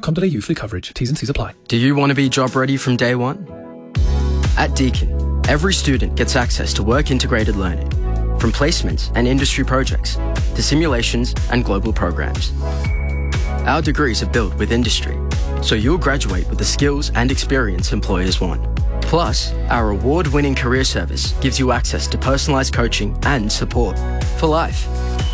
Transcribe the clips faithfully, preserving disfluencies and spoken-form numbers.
com dot a u for coverage. T's and C's apply. Do you want to be job ready from day one? At Deakin, every student gets access to work-integrated learning, from placements and industry projects to simulations and global programs. Our degrees are built with industry, so you'll graduate with the skills and experience employers want. Plus, our award-winning career service gives you access to personalised coaching and support for life.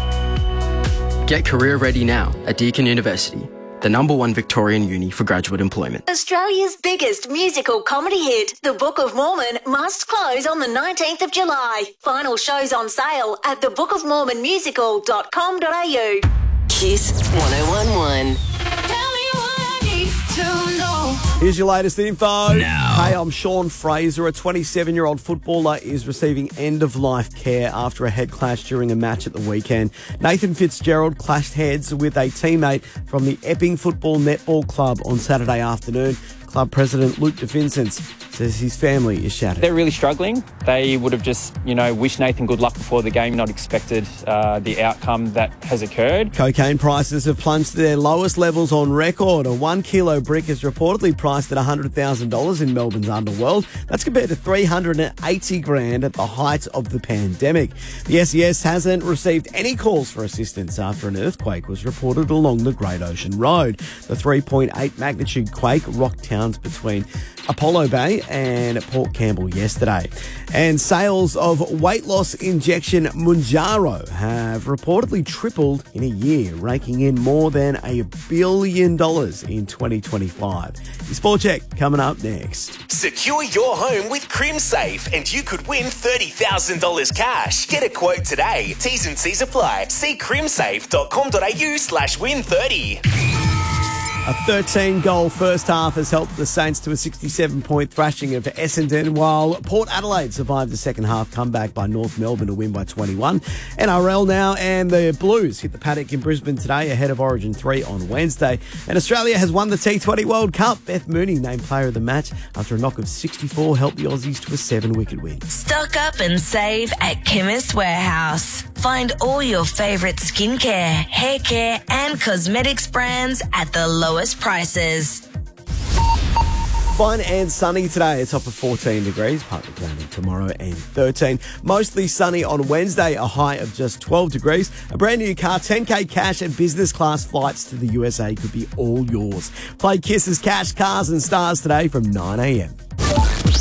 Get career ready now at Deakin University, the number one Victorian uni for graduate employment. Australia's biggest musical comedy hit, The Book of Mormon, must close on the nineteenth of July. Final shows on sale at the book of mormon musical dot com dot a u. Kiss one oh one one. Tell me what I need to know. Here's your latest info. Now. Hey, I'm Sean Fraser. A twenty-seven-year-old footballer is receiving end-of-life care after a head clash during a match at the weekend. Nathan Fitzgerald clashed heads with a teammate from the Epping Football Netball Club on Saturday afternoon. Club president Luke DeVincent says his family is shattered. They're really struggling. They would have just, you know, wished Nathan good luck before the game, not expected uh, the outcome that has occurred. Cocaine prices have plunged to their lowest levels on record. A one kilo brick is reportedly priced at one hundred thousand dollars in Melbourne's underworld. That's compared to three hundred eighty grand at the height of the pandemic. The S E S hasn't received any calls for assistance after an earthquake was reported along the Great Ocean Road. The three point eight magnitude quake rocked towns between Apollo Bay and Port Campbell yesterday. And sales of weight loss injection Mounjaro have reportedly tripled in a year, raking in more than a billion dollars in twenty twenty-five. Your Sport Check coming up next. Secure your home with CrimSafe and you could win thirty thousand dollars cash. Get a quote today. T's and C's apply. See crimsafe dot com dot a u slash win thirty. A thirteen-goal first half has helped the Saints to a sixty-seven point thrashing of Essendon, while Port Adelaide survived the second half comeback by North Melbourne to win by twenty-one. N R L now, and the Blues hit the paddock in Brisbane today ahead of Origin three on Wednesday. And Australia has won the T twenty World Cup. Beth Mooney named player of the match after a knock of sixty-four helped the Aussies to a seven-wicket win. Stock up and save at Chemist Warehouse. Find all your favourite skincare, hair care and cosmetics brands at the lowest prices. Fine and sunny today. A top of fourteen degrees, partly cloudy tomorrow and thirteen. Mostly sunny on Wednesday, a high of just twelve degrees. A brand new car, ten K cash and business class flights to the U S A could be all yours. Play Kiss's Cash, Cars and Stars today from nine a.m.